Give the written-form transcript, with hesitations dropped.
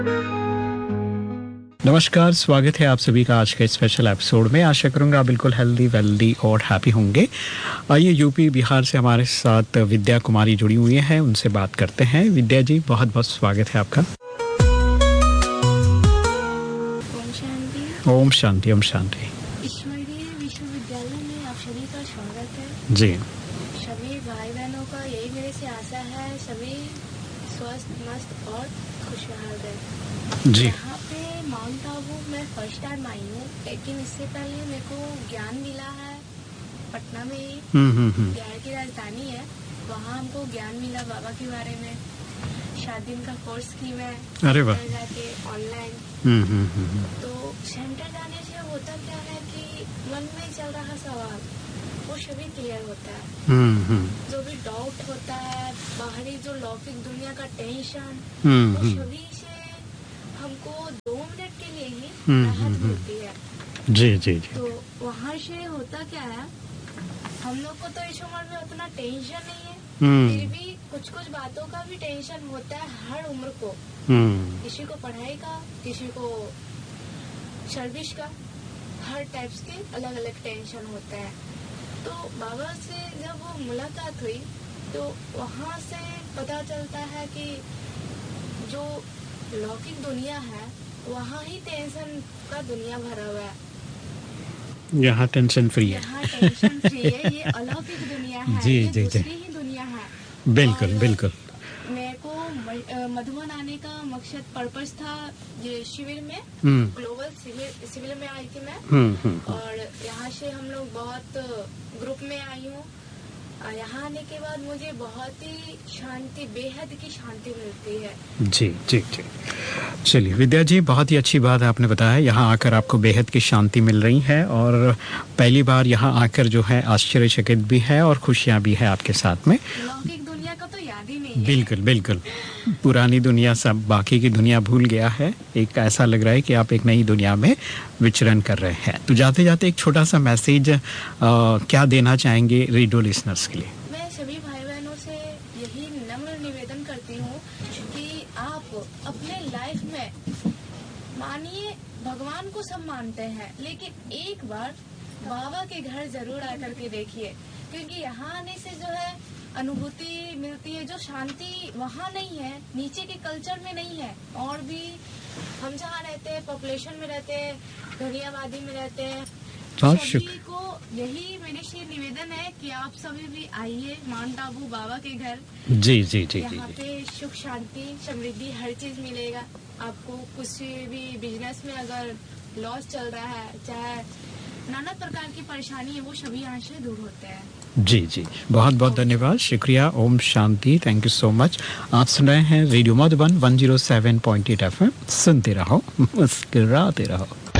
नमस्कार, स्वागत है आप सभी का आज के स्पेशल एपिसोड में। आशा करूंगा बिल्कुल हेल्दी, वेल्दी और हैप्पी होंगे। आइए यूपी बिहार से हमारे साथ विद्या कुमारी जुड़ी हुई हैं, उनसे बात करते हैं। विद्या जी, बहुत बहुत स्वागत है आपका। ओम शांति। ओम शांति, ओम शांति। ईश्वरीय विश्वविद्यालय में आप सभी का स्वागत है। जी। सभी भाई बहनों का यही मेरे से आशा है, सभी स्वस्थ, मस्त और खुशहाल रहे। जी। यहाँ पे माउंट आबू मैं फर्स्ट टाइम आई हूँ, लेकिन इससे पहले मेरे को ज्ञान मिला है पटना में ही। बिहार की राजधानी है, वहाँ हमको ज्ञान मिला बाबा के बारे में। 7 दिन का कोर्स की मैं। अरे वाह। जाके ऑनलाइन। तो सेंटर जाने से होता क्या है कि मन में चल रहा सवाल वो सभी क्लियर होता है। जो भी डाउट होता है, बाहरी जो लौकिक दुनिया का टेंशन, वो सभी से हमको 2 मिनट के लिए ही राहत मिलती है। जी जी जी। तो वहाँ से होता क्या है, हम लोग को तो इस उम्र में उतना टेंशन नहीं है, फिर भी कुछ कुछ बातों का भी टेंशन होता है हर उम्र को। किसी को पढ़ाई का, किसी को सर्विस का, हर टाइप्स के अलग अलग टेंशन होता है। तो बाबा से जब वो मुलाकात हुई तो वहाँ से पता चलता है कि जो लौकिक दुनिया है वहाँ ही टेंशन का दुनिया भरा हुआ है। यहाँ टेंशन फ्री है। यहाँ टेंशन फ्री है, ये अलौकिक दुनिया है। जी, ये जी, दूसरी जी। ही दुनिया है। बिल्कुल बिल्कुल। मेरे को मधुबन आने का मकसद, पर्पस था ये शिविर में, ग्लोबल शिविर में आई थी मैं। और यहाँ से हम लोग बहुत ग्रुप में आई हूँ। यहाँ आने के बाद मुझे बहुत ही शांति, बेहद की शांति मिलती है। जी जी जी। चलिए विद्या जी, बहुत ही अच्छी बात आपने बताया। यहाँ आकर आपको बेहद की शांति मिल रही है और पहली बार यहाँ आकर जो है आश्चर्यचकित भी है और खुशियाँ भी है आपके साथ में। लौकिक दुनिया का तो याद ही नहीं है। बिल्कुल बिल्कुल। पुरानी दुनिया, सब बाकी की दुनिया भूल गया है। एक ऐसा लग रहा है कि आप एक नई दुनिया में विचरण कर रहे हैं। तो जाते जाते एक छोटा सा मैसेज क्या देना चाहेंगे रेडियो लिसनर्स के लिए? मैं सभी भाई बहनों से यही नम्र निवेदन करती हूँ कि आप अपने लाइफ में, मानिए भगवान को सब मानते हैं, लेकिन एक बार बाबा के घर जरूर आकर के देखिए, क्योंकि यहाँ आने से जो है अनुभूति मिलती है, जो शांति वहाँ नहीं है, नीचे के कल्चर में नहीं है। और भी हम जहाँ रहते हैं, पॉपुलेशन में रहते हैं, दुनियावादी में रहते हैं, सभी को यही मेरे से निवेदन है कि आप सभी भी आइए माउंट आबू बाबा के घर। जी जी जी। यहाँ पे सुख, शांति, समृद्धि, हर चीज मिलेगा आपको। कुछ भी बिजनेस में अगर लॉस चल रहा है, चाहे नाना प्रकार की परेशानी है, वो सभी यहाँ से दूर होते हैं। जी जी, बहुत बहुत धन्यवाद, शुक्रिया। Om Shanti, thank you so much. आप सुन रहे हैं रेडियो मधुबन 107.8 FM। सुनते रहो, मुस्कुराते रहो।